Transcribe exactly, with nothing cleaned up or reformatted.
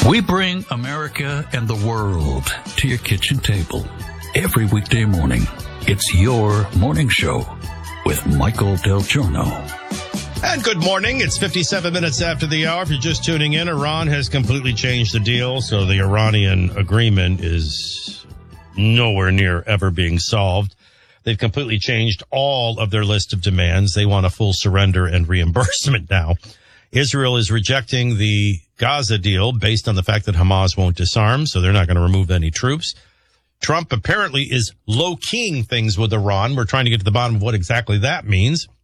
We bring America and the world to your kitchen table every weekday morning. It's your morning show with Michael Del Giorno. And good morning. It's fifty-seven minutes after the hour. If you're just tuning in, Iran has completely changed the deal. So the Iranian agreement is nowhere near ever being solved. They've completely changed all of their list of demands. They want a full surrender and reimbursement now. Israel is rejecting the Gaza deal based on the fact that Hamas won't disarm, so they're not going to remove any troops. Trump apparently is low-keying things with Iran. We're trying to get to the bottom of what exactly that means.